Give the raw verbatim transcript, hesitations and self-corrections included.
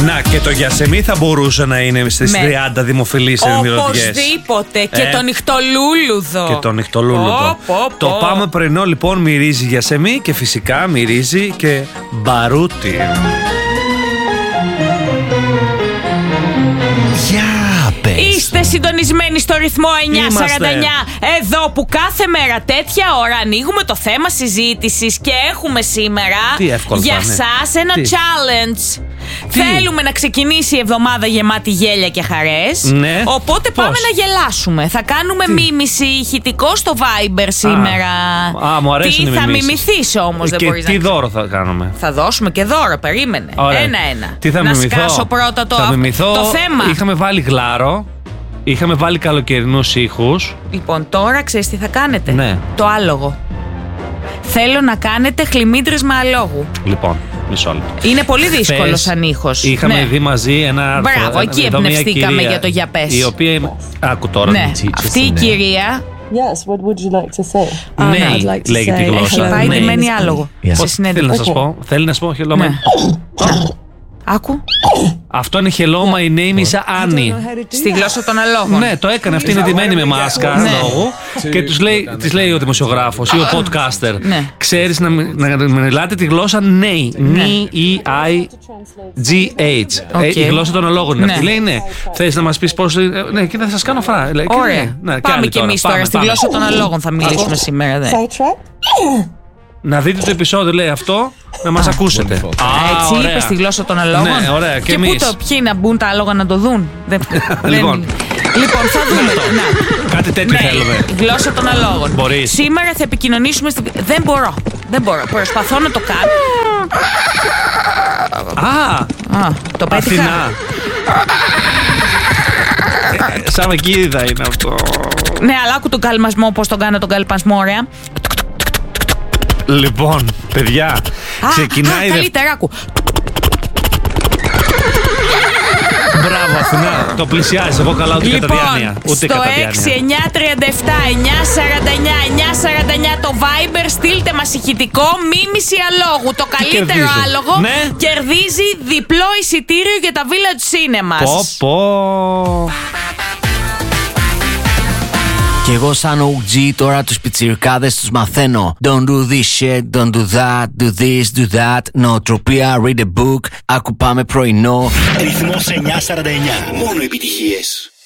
Να, και το Γιασεμί θα μπορούσε να είναι στις τριάντα δημοφιλείς ερμηνευτικές. Οπωσδήποτε. Ε. Και τον νυχτολούλουδο. Και τον νυχτολούλουδο. Πω, πω, Το πω. πάμε πρωινό λοιπόν μυρίζει Γιασεμί και φυσικά μυρίζει και μπαρούτι. Για πες. Είστε συντονισμένοι στο ρυθμό εννιά σαράντα εννιά. Εδώ που κάθε μέρα τέτοια ώρα ανοίγουμε το θέμα συζήτησης και έχουμε σήμερα για σας ένα Τι? challenge. Τι? Θέλουμε να ξεκινήσει η εβδομάδα γεμάτη γέλια και χαρές. Ναι. Οπότε Πώς? πάμε να γελάσουμε. Θα κάνουμε Τι? μίμηση ηχητικό στο Viber σήμερα. Α, α, μου αρέσουν Τι οι θα μιμήσεις. μιμηθείς όμως, δεν Και μπορείς τι να δώρο θα κάνουμε? Θα δώσουμε και δώρο, περίμενε. Ένα-ένα. Τι θα να μιμηθώ? σκάσω πρώτα το, θα μιμηθώ, το θέμα. Είχαμε βάλει γλάρο. Είχαμε βάλει καλοκαιρινούς ήχους. Λοιπόν, τώρα ξέρεις τι θα κάνετε? Ναι. Το άλογο. Θέλω να κάνετε χλιμίντρες με αλόγου. Λοιπόν, μισό λεπτό. Είναι πολύ δύσκολο Χθες σαν ήχος. Είχαμε Ναι. δει μαζί ένα άρθρο. Μπράβο, εκεί εδώ μια εμπνευστήκαμε κυρία, για το για πες. Η οποία. Άκου τώρα. Ναι, αυτή η κυρία Yes, what would you like to say? Ναι, I'd like to λέγει say τη γλώσσα. έχει πάει Ναι. ντυμένη άλογο. Yes. Σε Πώς θέλει να συνέντευξη. σας πω? Θέλει να σας πω hello Ναι. my- Άκου. Αυτό είναι hello my name is Annie. Στη γλώσσα των αλόγων. Ναι, το έκανε. Αυτή είναι ντυμένη με μάσκα Ναι. λόγου. Και τους λέει, της λέει ο δημοσιογράφος ή ο podcaster. Ναι. Ξέρεις να, μι- να μιλάτε τη γλώσσα νέι. Νι, E, I, G, H. Οκ. Ε, η γλώσσα των αλόγων είναι Ναι. αυτή. Λέει ναι. Θες να μας πεις πώς. ε, Ναι, και θα σας κάνω φρά. Λέει, και Ωραία. ναι, ναι, και Πάμε άλλοι κι εμείς τώρα. Πάμε, Στη πάμε. γλώσσα των αλόγων θα μιλήσουμε σήμερα. Δε. Να δείτε το επεισόδιο, λέει αυτό, να μας ακούσετε. Α, Έτσι ωραία. είπε στη γλώσσα των αλόγων. Ναι, ωραία, και και πού εμείς. το, ποιοι να μπουν τα άλογα να το δουν. Δεν- Λοιπόν. δεν- λοιπόν, θα δούμε. Να. Κάτι τέτοιο Ναι, θέλουμε. γλώσσα των αλόγων. Μπορείς. Σήμερα θα επικοινωνήσουμε. Στη... Δεν μπορώ. Δεν μπορώ. Προσπαθώ να το κάνω. Α, Α, το πέτυχα. Αθηνά. Ε, Σαν Βακίδα είναι αυτό. Ναι, αλλά άκου τον καλπασμό, πώς τον κάνω τον καλπασμό, ωραία. Λοιπόν, παιδιά, ξεκινάει. Α, η Δευ- καλύτερα, άκου. Μπράβο, Αθηνά. Το πλησιάζει. Εγώ καλά, ούτε κατά διάνοια. Λοιπόν, Ούτε στο κατά έξι διάνοια. εννιά τριάντα επτά εννιά σαράντα εννιά εννιά σαράντα εννιά το Viber, στείλτε μας ηχητικό μίμηση αλόγου. Το καλύτερο κερδίζω? άλογο Ναι. κερδίζει διπλό εισιτήριο για τα Village Cinemas. Πω, πω. Κι εγώ σαν ο τζι τώρα τους πιτσιρικάδες τους μαθαίνω. Don't do this shit, don't do that, do this, do that. Νοοτροπία, read a book, άκου πάμε πρωινό. Ρυθμός εννιά σαράντα εννιά. Μόνο επιτυχίες.